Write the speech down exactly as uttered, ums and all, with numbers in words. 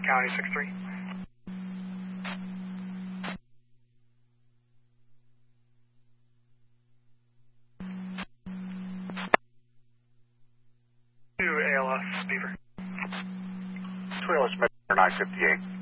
County six three. Two A L S, Beaver. Two A L S, nine fifty-eight.